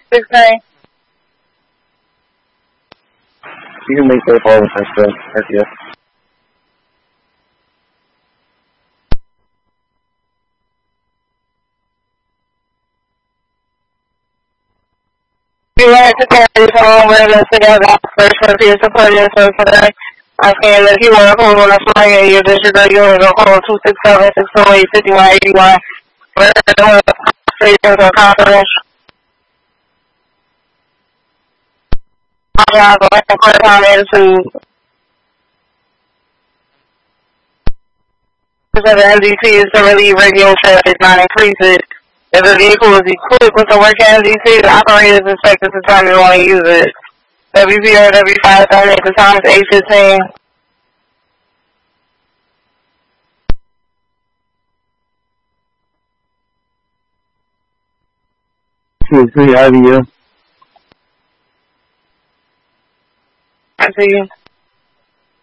16. You can make that call with that stuff. RTS. We wanted to carry this home with us together. First, for your support yourself today. I'm saying that if you want to hold on a flight and you're district, you want to call 267-608-5181. We're doing conversations or confidential. I have a part-time attitude. Because the NDC is to relieve radio traffic, not increase it. If the vehicle is equipped with the work NDC, the operator is expected to determine when to use it. WPRW 578, the time is 8:15. How do you? I see you.